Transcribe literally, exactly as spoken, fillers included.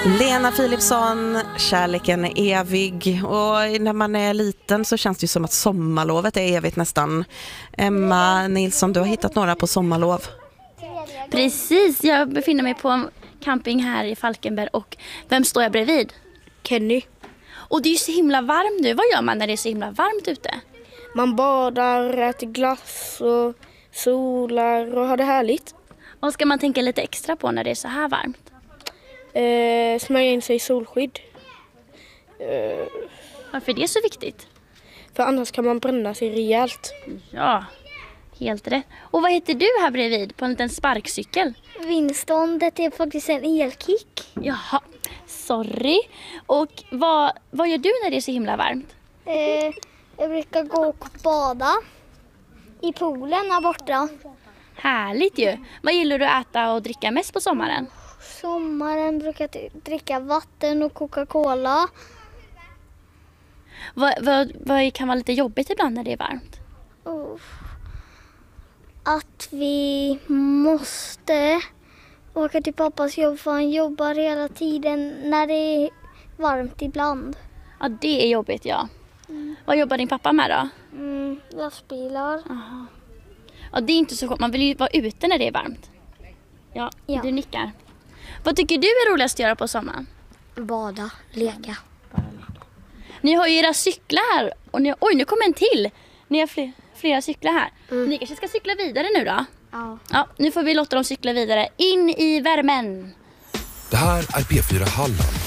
Lena Philipsson, kärleken är evig, och när man är liten så känns det ju som att sommarlovet är evigt nästan. Emma Nilsson, du har hittat några på sommarlov. Precis, jag befinner mig på en camping här i Falkenberg, och vem står jag bredvid? Kenny. Och det är ju så himla varmt nu. Vad gör man när det är så himla varmt ute? Man badar, äter glass och solar och har det härligt. Vad ska man tänka lite extra på när det är så här varmt? Eh, smörja in sig i solskydd. Eh, Varför är det så viktigt? för annars kan man bränna sig rejält. Ja, helt rätt. Och vad heter du här bredvid på en liten sparkcykel? Winston, det är faktiskt en elkick. Jaha, sorry. Och vad, vad gör du när det är så himla varmt? Eh, jag brukar gå och bada i poolen här borta. Härligt ju. Vad gillar du att äta och dricka mest på sommaren? Sommaren brukar jag dricka vatten och Coca-Cola. Vad, vad, vad kan vara lite jobbigt ibland när det är varmt? Oh. Att vi måste åka till pappas jobb, för han jobbar hela tiden när det är varmt ibland. Ja, det är jobbigt, ja. Mm. Vad jobbar din pappa med då? Mm, lastbilar. Aha. Ja, det är inte så skönt. Man vill ju vara ute när det är varmt. Ja, Ja. Du nickar. Vad tycker du är roligast att göra på sommaren? Bada, leka. Ni har ju era cyklar här. Och ni, oj, nu kommer en till. Ni har fler, flera cyklar här. Mm. Ni kanske ska cykla vidare nu då? Ja. Ja, nu får vi låta dem cykla vidare in i värmen. Det här är P fyra Halland.